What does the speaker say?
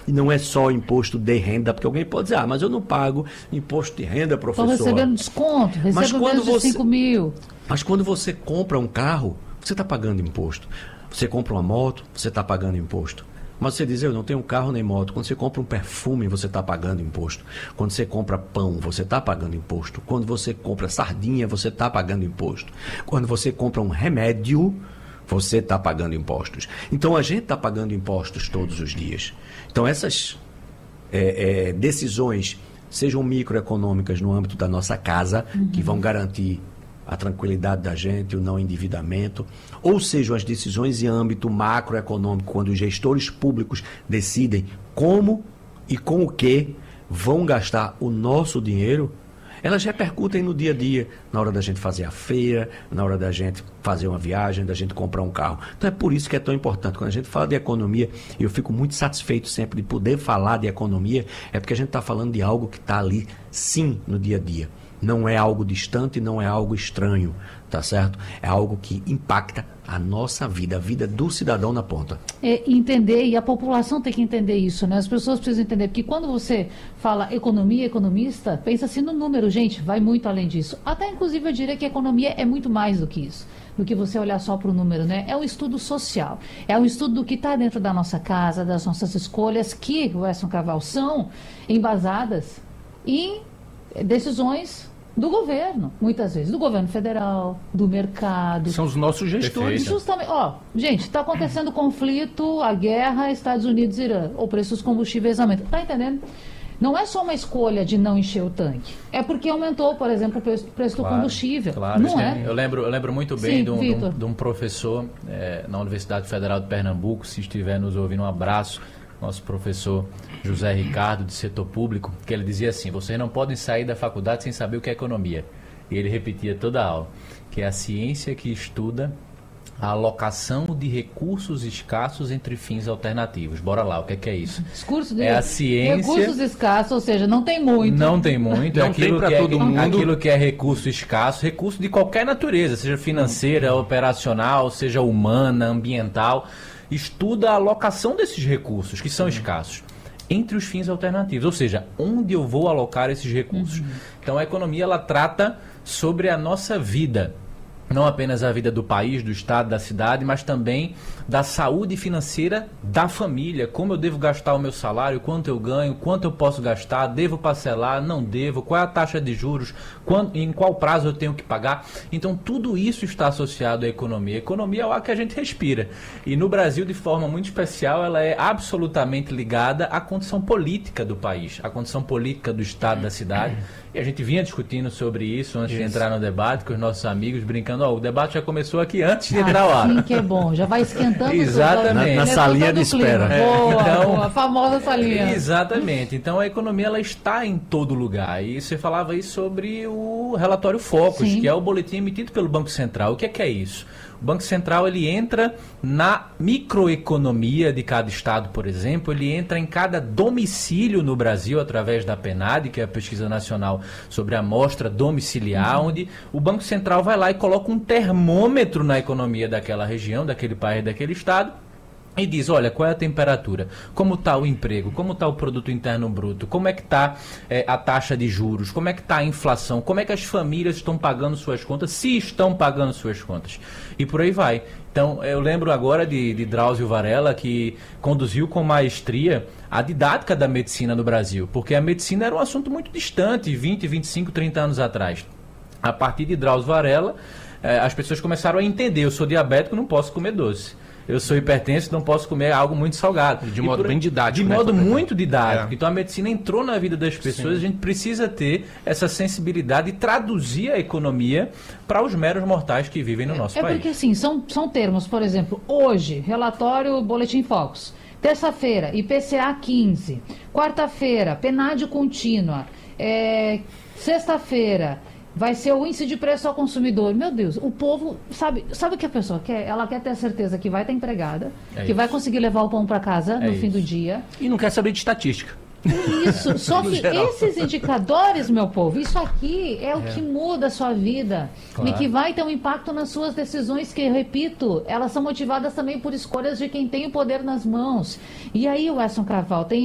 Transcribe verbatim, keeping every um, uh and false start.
E não é só imposto de renda, porque alguém pode dizer, ah, mas eu não pago imposto de renda, professor. Estou recebendo desconto, recebo menos de cinco mil. Mas quando você compra um carro, você está pagando imposto. Você compra uma moto, você está pagando imposto. Mas você diz, eu não tenho carro nem moto. Quando você compra um perfume, você está pagando imposto. Quando você compra pão, você está pagando imposto. Quando você compra sardinha, você está pagando imposto. Quando você compra um remédio, você está pagando impostos. Então, a gente está pagando impostos todos os dias. Então, essas é, é, decisões, sejam microeconômicas no âmbito da nossa casa, uhum. que vão garantir a tranquilidade da gente, o não endividamento, ou sejam as decisões em âmbito macroeconômico, quando os gestores públicos decidem como e com o que vão gastar o nosso dinheiro, elas repercutem no dia a dia, na hora da gente fazer a feira, na hora da gente fazer uma viagem, da gente comprar um carro. Então é por isso que é tão importante. Quando a gente fala de economia, e eu fico muito satisfeito sempre de poder falar de economia, é porque a gente está falando de algo que está ali, sim, no dia a dia. Não é algo distante, não é algo estranho, tá certo? É algo que impacta a nossa vida, a vida do cidadão na ponta. É entender, e a população tem que entender isso, né? As pessoas precisam entender, porque quando você fala economia, economista, pensa assim no número, gente, vai muito além disso. Até, inclusive, eu diria que a economia é muito mais do que isso, do que você olhar só para o número, né? É um estudo social, é um estudo do que está dentro da nossa casa, das nossas escolhas, que, o Edson Carvalho, são embasadas em decisões do governo, muitas vezes, do governo federal, do mercado. São os nossos gestores. Justamente, ó, gente, está acontecendo conflito, a guerra, Estados Unidos e Irã, o preço dos combustíveis aumenta. Tá entendendo? Não é só uma escolha de não encher o tanque. É porque aumentou, por exemplo, o preço, preço claro, do combustível. Claro, não é? Eu lembro, eu lembro muito bem Sim, de, um, de, um, de um professor é, na Universidade Federal de Pernambuco, se estiver nos ouvindo, um abraço, nosso professor José Ricardo, de setor público, que ele dizia assim, vocês não podem sair da faculdade sem saber o que é economia. E ele repetia toda a aula, que é a ciência que estuda a alocação de recursos escassos entre fins alternativos. Bora lá, o que é, que é isso? Discurso de é a ciência... Recursos escassos, ou seja, não tem muito. Não tem muito. Não aquilo tem para que é, todo mundo. Aquilo que é recurso escasso, recurso de qualquer natureza, seja financeira, hum. operacional, seja humana, ambiental. Estuda a alocação desses recursos, que são hum. escassos, entre os fins alternativos. Ou seja, onde eu vou alocar esses recursos. Uhum. Então, a economia, ela trata sobre a nossa vida. Não apenas a vida do país, do estado, da cidade, mas também da saúde financeira da família. Como eu devo gastar o meu salário, quanto eu ganho, quanto eu posso gastar, devo parcelar, não devo, qual é a taxa de juros, quando, em qual prazo eu tenho que pagar. Então, tudo isso está associado à economia. A economia é o ar que a gente respira. E no Brasil, de forma muito especial, ela é absolutamente ligada à condição política do país, à condição política do estado, da cidade. E a gente vinha discutindo sobre isso antes isso. de entrar no debate com os nossos amigos, brincando, ó, o debate já começou aqui antes de entrar ao ar. Sim, que é bom, já vai esquentando. Exatamente. Na, na salinha de espera. É. Boa, então, boa, a famosa salinha. Exatamente. Então a economia, ela está em todo lugar. E você falava aí sobre o relatório Focus, Sim. que é o boletim emitido pelo Banco Central. O que é que é isso? O Banco Central, ele entra na microeconomia de cada estado, por exemplo, ele entra em cada domicílio no Brasil através da PNAD, que é a Pesquisa Nacional sobre a Amostra Domiciliar, uhum. onde o Banco Central vai lá e coloca um termômetro na economia daquela região, daquele país, daquele estado, e diz, olha, qual é a temperatura, como está o emprego, como está o produto interno bruto, como é que está é, a taxa de juros, como é que está a inflação, como é que as famílias estão pagando suas contas, se estão pagando suas contas. E por aí vai. Então, eu lembro agora de, de Drauzio Varela, que conduziu com maestria a didática da medicina no Brasil, porque a medicina era um assunto muito distante, vinte, vinte e cinco, trinta anos atrás. A partir de Drauzio Varela, eh, as pessoas começaram a entender, eu sou diabético, não posso comer doce. Eu sou hipertenso, não posso comer algo muito salgado. De modo por, bem didático. De né, modo muito didático. É. Então a medicina entrou na vida das pessoas, Sim. a gente precisa ter essa sensibilidade e traduzir a economia para os meros mortais que vivem no nosso é país. É porque assim, são, são termos, por exemplo, hoje, relatório Boletim Focus. Terça-feira, I P C A quinze. Quarta-feira, PNAD contínua. É, sexta-feira, vai ser o índice de preço ao consumidor. Meu Deus, o povo, sabe, sabe o que a pessoa quer? Ela quer ter a certeza que vai estar empregada, é que isso. vai conseguir levar o pão para casa é no isso. fim do dia. E não quer saber de estatística. Isso, só que esses indicadores, meu povo, isso aqui é o é. que muda a sua vida, claro. e que vai ter um impacto nas suas decisões, que, repito, elas são motivadas também por escolhas de quem tem o poder nas mãos. E aí, o Edson Carvalho, tem